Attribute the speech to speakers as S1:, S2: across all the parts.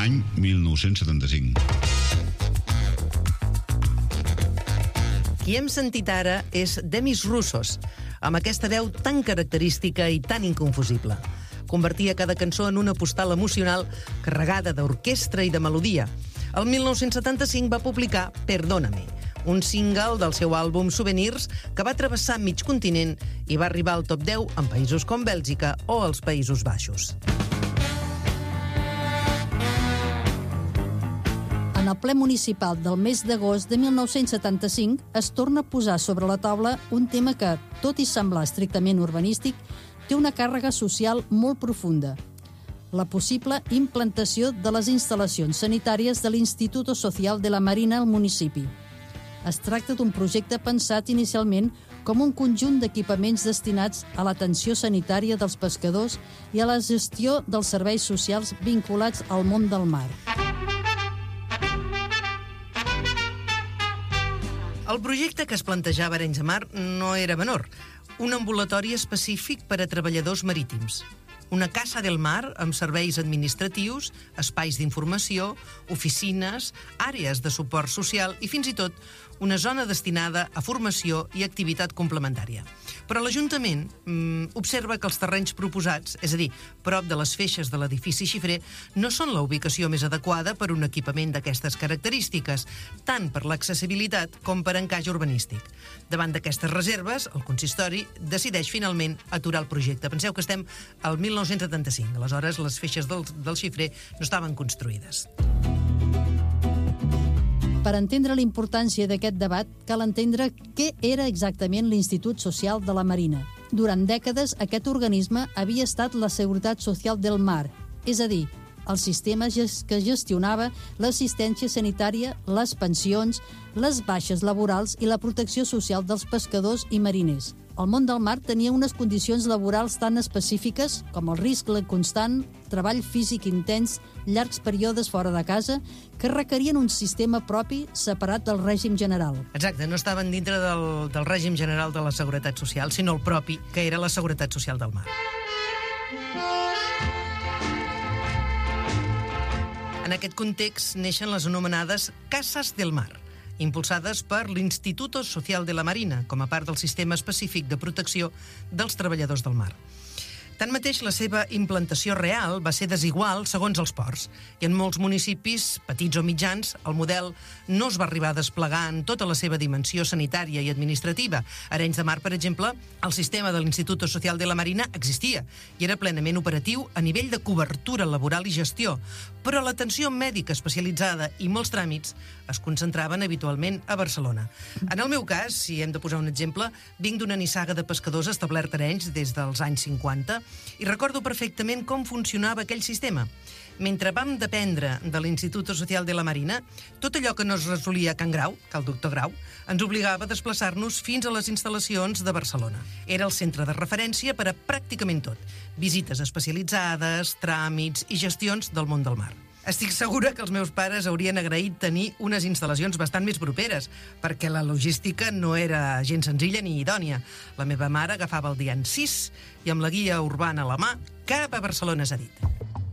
S1: Any 1975.
S2: Qui hem sentit ara és Demis Roussos, amb aquesta veu tan característica i tan inconfusible. Convertia cada cançó en una postal emocional carregada d'orquestra i de melodia. El 1975 va publicar Perdóname, un single del seu àlbum Souvenirs que va travessar mig continent i va arribar al top 10 en països com Bèlgica o els Països Baixos.
S3: En el ple municipal del mes d'agost de 1975 es torna a posar sobre la taula un tema que, tot i semblar estrictament urbanístic, té una càrrega social molt profunda: la possible implantació de les instal·lacions sanitàries de l'Instituto Social de la Marina al municipi. Es tracta d'un projecte pensat inicialment com un conjunt d'equipaments destinats a l'atenció sanitària dels pescadors i a la gestió dels serveis socials vinculats al món del mar.
S2: El projecte que es plantejava a Arenys de Mar no era menor. Un ambulatori específic per a treballadors marítims. Una casa del mar amb serveis administratius, espais d'informació, oficines, àrees de suport social i fins i tot una zona destinada a formació i activitat complementària. Però l'Ajuntament observa que els terrenys proposats, és a dir, prop de les feixes de l'edifici xifrer, no són la ubicació més adequada per a un equipament d'aquestes característiques, tant per l'accessibilitat com per encaix urbanístic. Davant d'aquestes reserves, el consistori decideix finalment aturar el projecte. Penseu que estem al 1975, aleshores les feixes del xifrer no estaven construïdes.
S3: Per entendre la importància d'aquest debat, cal entendre què era exactament l'Institut Social de la Marina. Durant dècades, aquest organisme havia estat la Seguretat Social del Mar, és a dir, el sistema que gestionava l'assistència sanitària, les pensions, les baixes laborals i la protecció social dels pescadors i mariners. El món del mar tenia unes condicions laborals tan específiques com el risc constant, treball físic intens, llargs períodes fora de casa, que requerien un sistema propi separat del règim general.
S2: Exacte, no estaven dintre del règim general de la Seguretat Social, sinó el propi, que era la Seguretat Social del Mar. En aquest context neixen les anomenades Casas del Mar, impulsades per l'Instituto Social de la Marina, com a part del sistema específic de protecció dels treballadors del mar. Tanmateix, la seva implantació real va ser desigual segons els ports, i en molts municipis, petits o mitjans, el model no es va arribar a desplegar en tota la seva dimensió sanitària i administrativa. A Arenys de Mar, per exemple, el sistema de l'Instituto Social de la Marina existia i era plenament operatiu a nivell de cobertura laboral i gestió, però l'atenció mèdica especialitzada i molts tràmits es concentraven habitualment a Barcelona. En el meu cas, si hem de posar un exemple, vinc d'una nissaga de pescadors establert a Arenys des dels anys 50 i recordo perfectament com funcionava aquell sistema. Mentre vam dependre de l'Institut Social de la Marina, tot allò que no es resolia a Can Grau, que el doctor Grau, ens obligava a desplaçar-nos fins a les instal·lacions de Barcelona. Era el centre de referència per a pràcticament tot: visites especialitzades, tràmits i gestions del món del mar. Estic segura que els meus pares haurien agraït tenir unes instal·lacions bastant més properes, perquè la logística no era gens senzilla ni idònia. La meva mare agafava el dia en 6 i amb la guia urbana a la mà cap a Barcelona, s'ha dit.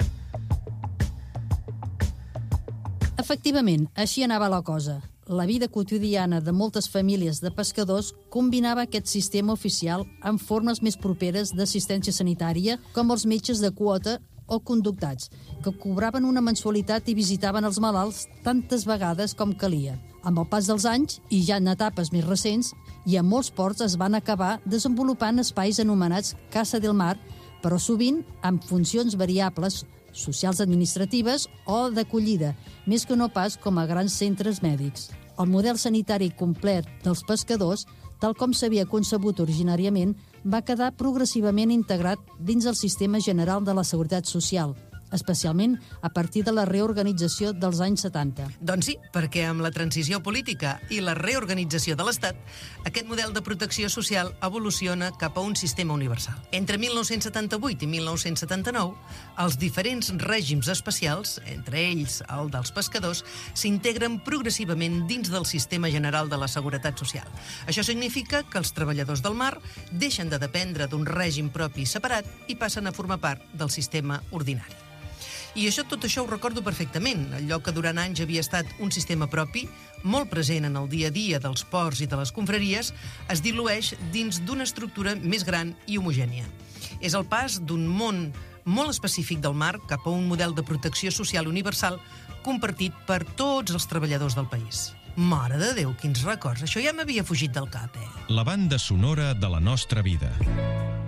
S3: Efectivament, així anava la cosa. La vida quotidiana de moltes famílies de pescadors combinava aquest sistema oficial amb formes més properes d'assistència sanitària, com els metges de quota o conductats, que cobraven una mensualitat i visitaven els malalts tantes vegades com calia. Amb el pas dels anys, i ja en etapes més recents, i a molts ports es van acabar desenvolupant espais anomenats Casa del Mar, però sovint amb funcions variables, socials administratives o d'acollida, més que no pas com a grans centres mèdics. El model sanitari complet dels pescadors, tal com s'havia concebut originàriament, va quedar progressivament integrat dins el sistema general de la Seguretat Social, especialment a partir de la reorganització dels anys 70.
S2: Doncs sí, perquè amb la transició política i la reorganització de l'Estat, aquest model de protecció social evoluciona cap a un sistema universal. Entre 1978 i 1979, els diferents règims especials, entre ells el dels pescadors, s'integren progressivament dins del sistema general de la Seguretat Social. Això significa que els treballadors del mar deixen de dependre d'un règim propi separat i passen a formar part del sistema ordinari. I tot això ho recordo perfectament. Allò que durant anys havia estat un sistema propi, molt present en el dia a dia dels ports i de les confraries, es dilueix dins d'una estructura més gran i homogènia. És el pas d'un món molt específic del mar cap a un model de protecció social universal compartit per tots els treballadors del país. Mare de Déu, quins records! Això ja m'havia fugit del cap,
S4: La banda sonora de la nostra vida.